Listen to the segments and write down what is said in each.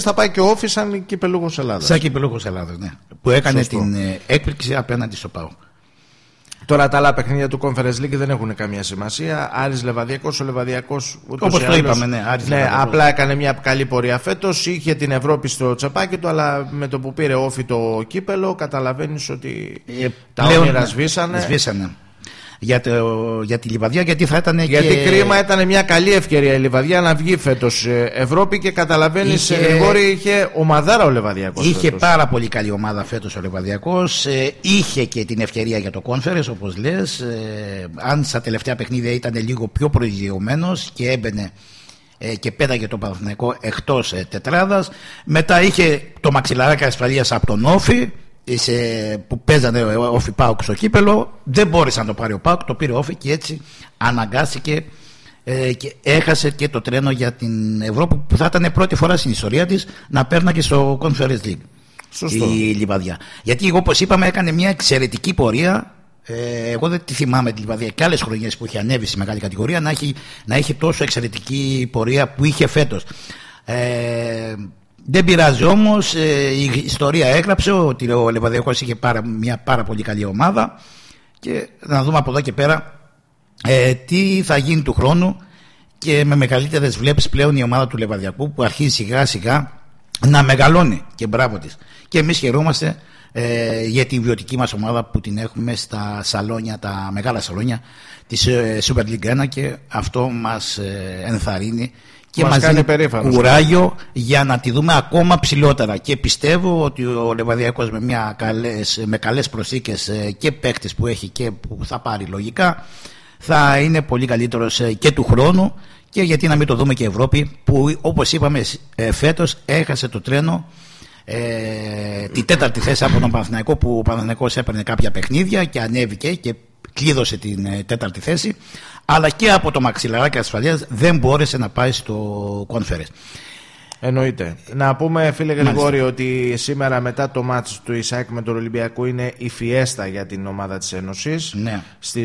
θα πάει και ο Όφη σαν κυπελούχος Ελλάδας. Σαν κυπελούχος Ελλάδας, ναι. Που έκανε την έκπληξη απέναντι στο ΠΑΟΚ. Τώρα τα άλλα παιχνίδια του Conference League δεν έχουν καμία σημασία. Άρης Λεβαδιακός, ο Λεβαδιακός όπως το είπαμε, ναι, απλά έκανε μια καλή πορεία φέτος. Είχε την Ευρώπη στο τσεπάκι του, αλλά με το που πήρε Όφη το κύπελο, καταλαβαίνεις ότι τα όνειρα σβήσανε. Για τη Λιβαδιά, γιατί θα ήταν. Γιατί κρίμα, ήταν μια καλή ευκαιρία η Λιβαδιά να βγει φέτος Ευρώπη και καταλαβαίνεις, Γρηγόρη, είχε ομαδάρα ο Λεβαδιακός. Είχε φέτος πάρα πολύ καλή ομάδα φέτος ο Λεβαδιακός. Είχε και την ευκαιρία για το Conference, όπως λες. Αν στα τελευταία παιχνίδια ήταν λίγο πιο προηγειωμένος και έμπαινε και πέταγε το Παναθηναϊκό εκτός τετράδας. Μετά είχε το μαξιλαράκι ασφαλείας από τον Όφη, που παίζανε Όφη ΠΑΟΚ στο κύπελο. Δεν μπόρεσε να το πάρει ο ΠΑΟΚ, το πήρε Όφη και έτσι αναγκάστηκε και έχασε και το τρένο για την Ευρώπη, που θα ήταν πρώτη φορά στην ιστορία της να παίρναγε στο Conference League. Σωστό. Η Λιβαδιά. Γιατί όπως είπαμε έκανε μια εξαιρετική πορεία. Εγώ δεν τη θυμάμαι τη Λιβαδιά και άλλες χρονιές που είχε ανέβει στη μεγάλη κατηγορία να έχει τόσο εξαιρετική πορεία που είχε φέτος. Δεν πειράζει όμως, η ιστορία έγραψε ότι ο Λεβαδιακός είχε μια πάρα πολύ καλή ομάδα και να δούμε από εδώ και πέρα τι θα γίνει του χρόνου, και με μεγαλύτερες βλέψεις πλέον η ομάδα του Λεβαδιακού, που αρχίζει σιγά σιγά να μεγαλώνει, και μπράβο της. Και εμείς χαιρόμαστε για την βιωτική μας ομάδα που την έχουμε στα σαλόνια, τα μεγάλα σαλόνια της Super League 1, και αυτό μας ενθαρρύνει και μας δίνει κουράγιο για να τη δούμε ακόμα ψηλότερα. Και πιστεύω ότι ο Λεβαδιακός με καλές προσθήκες και παίκτες που έχει και που θα πάρει λογικά, θα είναι πολύ καλύτερος και του χρόνου, και γιατί να μην το δούμε και Ευρώπη, που όπως είπαμε φέτος έχασε το τρένο τη τέταρτη θέση από τον Παναθηναϊκό, που ο Παναθηναϊκός έπαιρνε κάποια παιχνίδια και ανέβηκε και κλείδωσε την τέταρτη θέση, αλλά και από το μαξιλαράκι ασφαλείας δεν μπόρεσε να πάει στο Conference. Εννοείται. Να πούμε, φίλε Γρηγόρη, ότι σήμερα μετά το μάτς του Ισάκ με τον Ολυμπιακό είναι η φιέστα για την ομάδα της Ένωσης, ναι,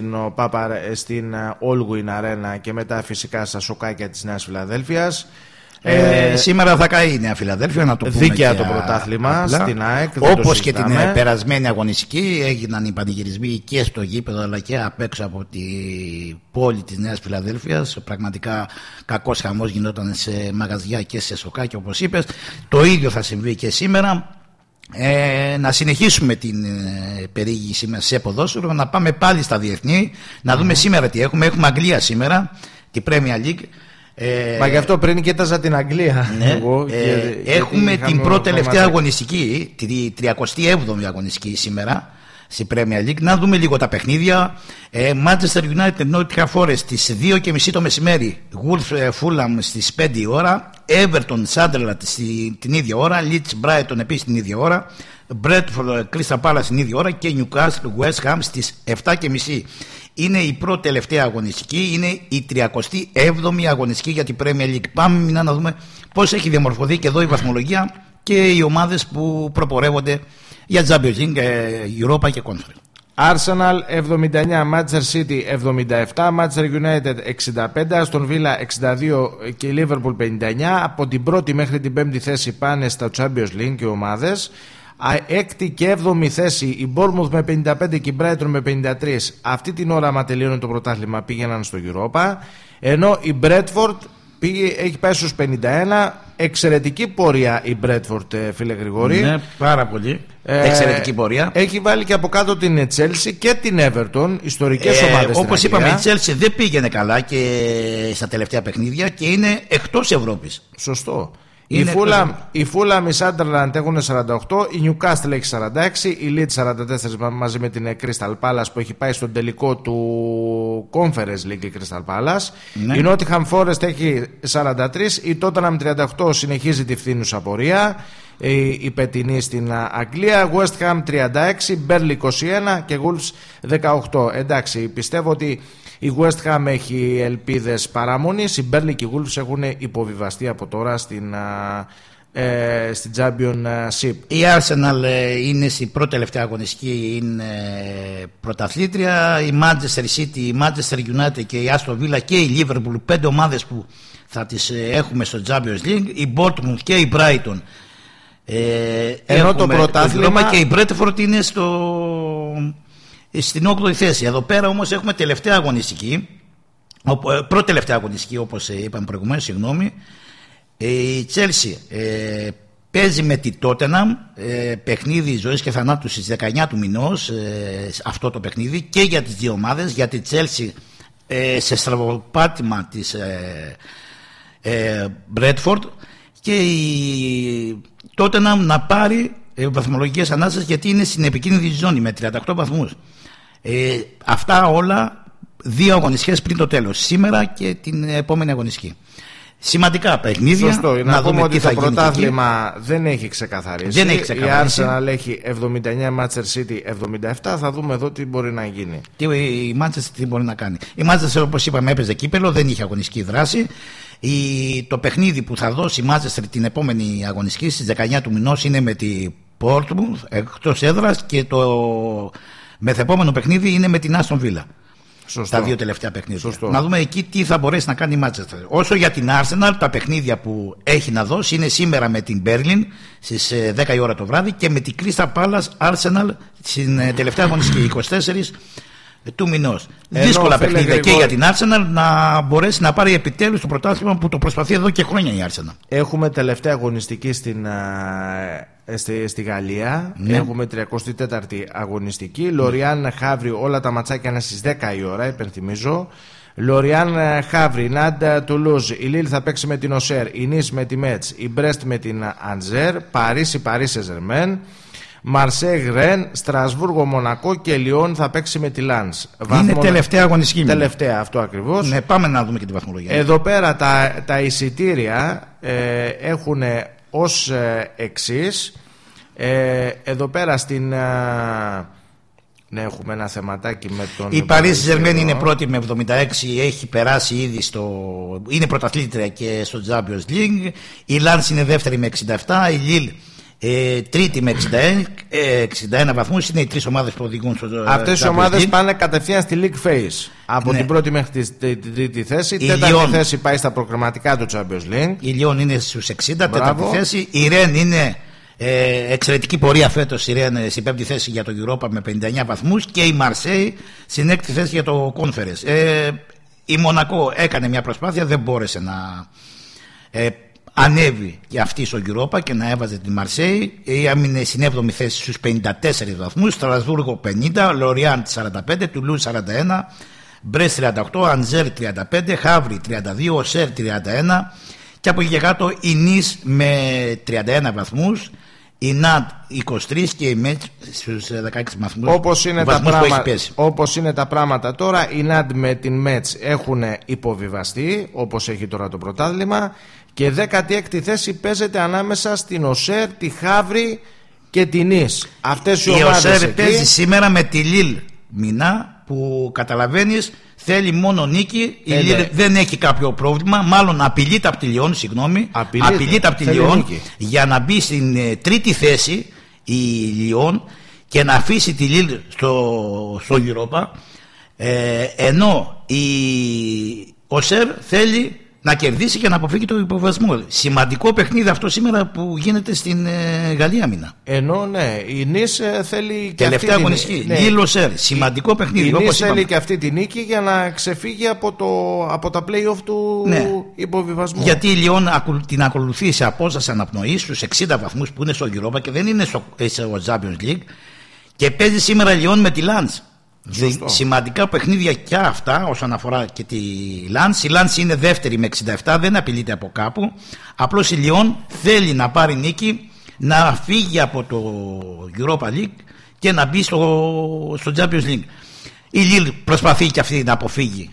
στην Allwyn Arena, και μετά φυσικά στα σοκάκια της Νέας Φιλαδέλφειας. Σήμερα θα καεί η Νέα Φιλαδέλφεια, να το πούμε δίκαια το πρωτάθλημα απλά, στην ΑΕΚ, όπως και την περασμένη αγωνιστική. Έγιναν οι πανηγυρισμοί και στο γήπεδο αλλά και απ' έξω από τη πόλη της Νέας Φιλαδέλφειας. Πραγματικά κακός χαμός γινόταν σε μαγαζιά και σε σοκάκια, όπως είπες. Το ίδιο θα συμβεί και σήμερα. Να συνεχίσουμε την περιήγηση μας σε ποδόσφαιρο, να πάμε πάλι στα διεθνή, να δούμε σήμερα τι έχουμε. Έχουμε Αγγλία σήμερα, την Premier League. Μα γι' αυτό πριν κοίταζα την Αγγλία. Ναι, έχουμε την πρώτη τελευταία αγωνιστική, τη 37η αγωνιστική σήμερα στη Premier League. Να δούμε λίγο τα παιχνίδια. Manchester United Nottingham Forest στις 2:30 το μεσημέρι, Wolves Fulham στις 5 η ώρα, Everton Sunderland την ίδια ώρα, Leeds Brighton επίσης την ίδια ώρα, Brentford Crystal Palace την ίδια ώρα και Newcastle West Ham στις 7:30. Είναι η πρώτη τελευταία αγωνιστική, είναι η 37η αγωνιστική για την Premier League. Πάμε να δούμε πώς έχει διαμορφωθεί και εδώ η βαθμολογία και οι ομάδες που προπορεύονται για Champions League, Europa και Conference. Arsenal 79, Manchester City 77, Manchester United 65, Aston Villa 62 και Liverpool 59. Από την πρώτη μέχρι την πέμπτη θέση πάνε στα Champions League οι ομάδες. Έκτη και έβδομη θέση η Bournemouth με 55 και η Brighton με 53. Αυτή την ώρα, άμα τελειώνει το πρωτάθλημα, πήγαιναν στο Europa. Ενώ η Bradford έχει πάει στους 51. Εξαιρετική πορεία η Bradford, φίλε Γρηγόρη. Ναι, πάρα πολύ. Εξαιρετική πορεία. Έχει βάλει και από κάτω την Chelsea και την Everton, ιστορικές ομάδες. Όπως είπαμε, η Chelsea δεν πήγαινε καλά και στα τελευταία παιχνίδια και είναι εκτός Ευρώπης. Σωστό. Η Fulham, η Sunderland έχουν 48, η Newcastle έχει 46, η Leeds 44 μαζί με την Crystal Palace που έχει πάει στον τελικό του Conference League η Crystal Palace. Ναι. Η Nottingham Forest έχει 43, η Tottenham 38 συνεχίζει τη φθήνουσα πορεία, η πετεινή στην Αγγλία, West Ham 36, Burnley 21 και Wolves 18. Εντάξει, πιστεύω ότι η West Ham έχει ελπίδες παραμονής. Οι Burnley και οι Wolves έχουν υποβιβαστεί από τώρα στην Championship. Η Arsenal είναι στην πρώτη τελευταία αγωνιστική, είναι πρωταθλήτρια. Η Manchester City, η Manchester United και η Aston Villa και η Liverpool, 5 ομάδες που θα τις έχουμε στο Champions League, η Bournemouth και η Brighton. Ενώ το πρωτάθλημα και η Brentford είναι στην 8η θέση. Εδώ πέρα όμως έχουμε τελευταία αγωνιστική, πρώτη-τελευταία αγωνιστική, όπως είπαμε προηγουμένως, συγγνώμη. Η Chelsea παίζει με τη Tottenham, παιχνίδι ζωής και θανάτου στις 19 του μηνός, αυτό το παιχνίδι και για τις δύο ομάδες, για τη Chelsea σε στραβοπάτημα της Bradford και η Tottenham να πάρει βαθμολογικές ανάστασεις, γιατί είναι στην επικίνδυνη ζώνη με 38 βαθμούς. Αυτά όλα 2 αγωνιστικές πριν το τέλος, σήμερα και την επόμενη αγωνιστική. Σημαντικά παιχνίδια. Σωστό. Να πούμε ότι το πρωτάθλημα δεν έχει ξεκαθαρίσει. Η Arsenal έχει 79, η Manchester City 77. Θα δούμε εδώ τι μπορεί να γίνει. Η Manchester τι μπορεί να κάνει. Η Manchester, όπως είπαμε, έπαιζε κύπελο, δεν είχε αγωνιστική δράση. Το παιχνίδι που θα δώσει η Manchester την επόμενη αγωνιστική στις 19 του μηνός είναι με τη Portsmouth εκτός έδρας, και το μεθεπόμενο παιχνίδι είναι με την Aston Villa. Σωστό. Τα 2 τελευταία παιχνίδια. Σωστό. Να δούμε εκεί τι θα μπορέσει να κάνει η Manchester. Όσο για την Arsenal, τα παιχνίδια που έχει να δώσει είναι σήμερα με την Berlin στις 10 η ώρα το βράδυ και με την Crystal Palace Arsenal στην τελευταία αγωνιστική 24 του μηνός. Δύσκολα παιχνίδια και για την Arsenal να μπορέσει να πάρει επιτέλους το πρωτάθλημα που το προσπαθεί εδώ και χρόνια η Arsenal. Έχουμε τελευταία αγωνιστική στη Γαλλία. Ναι. Έχουμε 34η αγωνιστική. Λοριάν Χαύρι, όλα τα ματσάκια είναι στις 10 η ώρα, υπενθυμίζω. Λοριάν Χαύρι, Ναντ Τουλούζ, η Λίλ θα παίξει με την Οσέρ, η Νις με τη Μέτς, η Μπρέστ με την Αντζέρ, Παρίσι Σεζερμέν, Μαρσέγ Ρεν, Στρασβούργο Μονακό και Λιόν θα παίξει με τη Λάνς. Είναι τελευταία αγωνιστική. Τελευταία, αυτό ακριβώς. Ναι, πάμε να δούμε και τη βαθμολογία. Εδώ πέρα τα εισιτήρια έχουν ως εξής. Εδώ πέρα στην... Ναι, έχουμε ένα θεματάκι με τον... Η Παρίσι Σεζερμέν είναι πρώτη με 76, έχει περάσει ήδη είναι πρωταθλήτρια και στο Champions League. Η Λάνς είναι δεύτερη με 67, η Λίλ τρίτη με 61 βαθμούς. Είναι οι 3 ομάδες που οδηγούν στο Αυτές οι ομάδες πάνε κατευθείαν στη League Phase. Από την πρώτη μέχρι την τρίτη θέση. Τέταρτη θέση πάει στα προκριματικά του Champions League. Η Λιόν είναι στους 60, τέταρτη θέση. Η Ρεν είναι εξαιρετική πορεία φέτος, η Ρεν στην πέμπτη θέση για το Europa με 59 βαθμούς. Και η Μαρσέη στην έκτη θέση για το Conference. Η Μονακό έκανε μια προσπάθεια, δεν μπόρεσε να ανέβει και αυτή στο Europa και να έβαζε τη Μαρσέη. Έμεινε στην 7η θέση στους 54 βαθμούς. Στρασβούργο 50, Λοριάν 45, Τουλούζ 41, Μπρέστ 38, Αντζέρ 35, Χαύρι 32, Οσέρ 31 και από εκεί και κάτω η Νις με 31 βαθμούς, η Ναντ 23 και η Μέτς στους 16 βαθμούς. Όπως είναι τα πράγματα τώρα, η Ναντ με την Μέτς έχουν υποβιβαστεί όπως έχει τώρα το πρωτάθλημα και 16η θέση παίζεται ανάμεσα στην Οσέρ, τη Χαύρι και την Νις. Αυτές οι ομάδες Οσέρ εκεί... παίζει σήμερα με τη Λίλ Μινά, που καταλαβαίνεις θέλει μόνο νίκη. Η Λίλ δεν έχει κάποιο πρόβλημα, μάλλον απειλείται από τη Λιόν, απειλείται από τη Λιόν για να μπει στην τρίτη θέση η Λιόν και να αφήσει τη Λίλ στο Europa, ενώ η Οσέρ θέλει να κερδίσει και να αποφύγει το υποβασμό. Σημαντικό παιχνίδι αυτό σήμερα που γίνεται στην Γαλλία μήνα. Ενώ ναι, η Νις θέλει και τελευταία αγωνιστική. Ναι. Λίλ-Οσέρ, σημαντικό παιχνίδι. Η Νις θέλει και αυτή τη νίκη για να ξεφύγει από τα play-off του υποβιβασμού. Γιατί η Λιόν την ακολουθεί σε απόσταση αναπνοής στους 60 βαθμούς που είναι στο Europa και δεν είναι στο Champions League, και παίζει σήμερα η Λιόν με τη Λάνς. Σημαντικά παιχνίδια και αυτά όσον αφορά και τη Λάνς. Η Λάνς είναι δεύτερη με 67, δεν απειλείται από κάπου. Απλώς η Λιόν θέλει να πάρει νίκη, να φύγει από το Europa League και να μπει στο Champions League. Η Λίλ προσπαθεί και αυτή να αποφύγει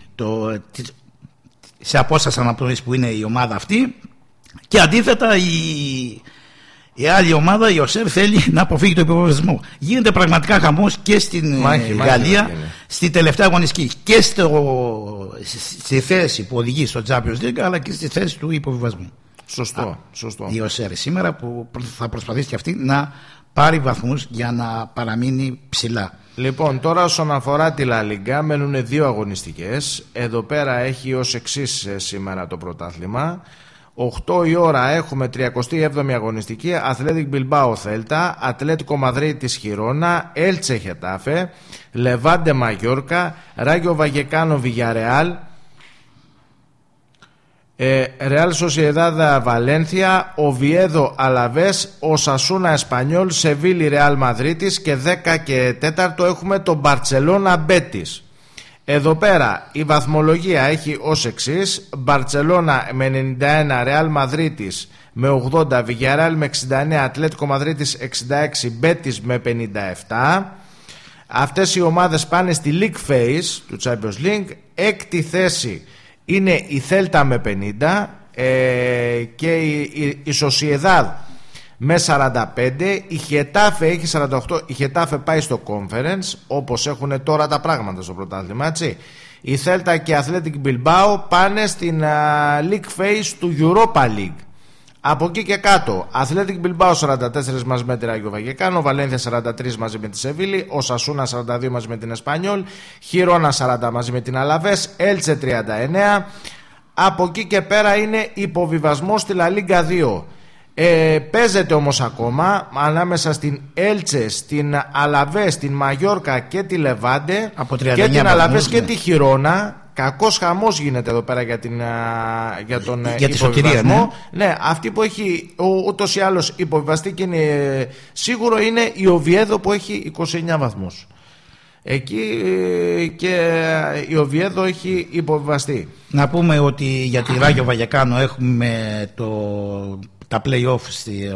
σε απόσταση αναπνοής που είναι η ομάδα αυτή, και αντίθετα η άλλη ομάδα, η Οσέρ, θέλει να αποφύγει το υποβιβασμό. Γίνεται πραγματικά χαμός και στην Γαλλία στη τελευταία αγωνιστική και στη θέση που οδηγεί στο Champions League, αλλά και στη θέση του υποβιβασμού. Σωστό. Η Οσέρ σήμερα που θα προσπαθήσει και αυτή να πάρει βαθμούς για να παραμείνει ψηλά. Λοιπόν, τώρα όσον αφορά τη La Liga, μένουν 2 αγωνιστικές. Εδώ πέρα έχει ως εξής σήμερα το πρωτάθλημα. 8 η ώρα έχουμε 37η αγωνιστική, Athletic Bilbao Celta, Ατλέτικο Μαδρίτης Χιρόνα, Έλτσε Χετάφε, Λεβάντε Μαγιόρκα, Ράγιο Βαγεκάνο Βιγιαρεάλ, Ρεάλ Σοσιεδάδα Βαλένθια, Οβιέδο Αλαβές, Οσασούνα Εσπανιόλ, Σεβίλη Ρεάλ Μαδρίτης και 10 και 4 έχουμε το Μπαρτσελώνα Μπέτις. Εδώ πέρα η βαθμολογία έχει ως εξής: Μπαρτσελώνα με 91, Ρεάλ Μαδρίτης με 80, Βιγιαρεάλ με 69, Ατλέτικο Μαδρίτης 66, Μπέτις με 57. Αυτές οι ομάδες πάνε στη League Phase του Champions League. Έκτη θέση είναι η Θέλτα με 50 και η Σοσιεδάδ με 45. Η Χετάφε έχει 48. Η Χετάφε πάει στο Conference, όπως έχουν τώρα τα πράγματα στο πρωτάθλημα, έτσι. Η Θέλτα και η Athletic Bilbao πάνε στην League Phase του Europa League. Από εκεί και κάτω, Athletic Bilbao 44 μαζί με τη Ράγιο Βαγεκάνο, Βαλένθια 43 μαζί με τη Σεβίλη, Οσασούνα 42 μαζί με την Εσπανιόλ, Χιρόνα 40 μαζί με την Αλαβές, Έλτσε 39. Από εκεί και πέρα είναι υποβιβασμό στη La Liga 2. Παίζεται όμως ακόμα ανάμεσα στην Έλτσε, στην Αλαβές, την Μαγιόρκα και τη Λεβάντε και την Αλαβές και τη Χιρόνα. Κακός χαμός γίνεται εδώ πέρα για τον υποβιβασμό. Ναι, αυτή που έχει ούτως ή άλλως υποβιβαστεί και είναι σίγουρο είναι η Οβιέδο που έχει 29 βαθμούς. Εκεί και η Οβιέδο έχει υποβιβαστεί. Να πούμε ότι για τη Ράγιο Βαγεκάνο έχουμε τα play-off στη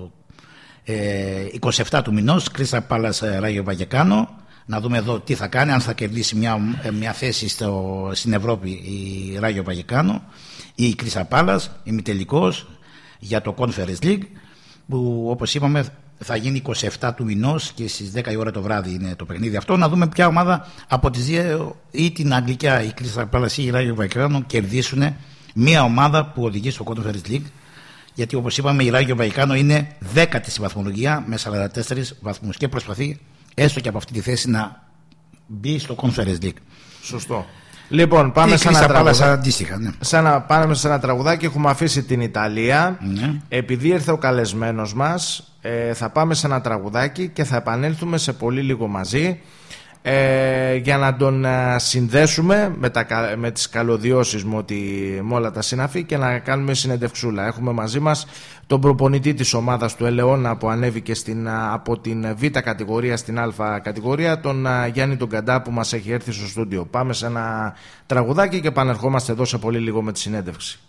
27 του μηνός, Κρίσταλ Πάλας Ράγιο Βαγεκάνο. Να δούμε εδώ τι θα κάνει, αν θα κερδίσει μια θέση στην Ευρώπη η Ράγιο Βαγεκάνο ή η Κρίσταλ Πάλας, ημιτελικός για το Conference League, που όπως είπαμε θα γίνει 27 του μηνός και στις 10 η ώρα το βράδυ είναι το παιχνίδι αυτό. Να δούμε ποια ομάδα από τις δύο, ή την Αγγλικιά, η Κρίσταλ Πάλας ή η Ράγιο Βαγεκάνο, κερδίσουν μια ομάδα που οδηγεί στο Conference League. Γιατί όπως είπαμε η Ράγιο Βαγεκάνο είναι 10η στη βαθμολογία με 44 βαθμούς και προσπαθεί έστω και από αυτή τη θέση να μπει στο Conference League. Σωστό. Λοιπόν, πάμε σε ένα τραγουδάκι. Ναι. Πάμε σε ένα τραγουδάκι. Έχουμε αφήσει την Ιταλία. Ναι. Επειδή ήρθε ο καλεσμένος μας, θα πάμε σε ένα τραγουδάκι και θα επανέλθουμε σε πολύ λίγο μαζί, για να τον συνδέσουμε με τις καλωδιώσεις με όλα τα συναφή και να κάνουμε συνεντευξούλα. Έχουμε μαζί μας τον προπονητή της ομάδας του Ελαιώνα που ανέβηκε από την Β κατηγορία στην Α κατηγορία, τον Γιάννη τον Καντά, που μας έχει έρθει στο στούντιο. Πάμε σε ένα τραγουδάκι και επανερχόμαστε εδώ σε πολύ λίγο με τη συνέντευξη.